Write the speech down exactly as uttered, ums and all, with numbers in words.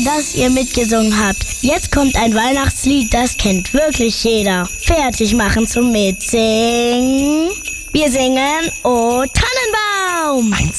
dass ihr mitgesungen habt. Jetzt kommt ein Weihnachtslied, das kennt wirklich jeder. Fertig machen zum Mitsingen. Wir singen O Tannenbaum. Eins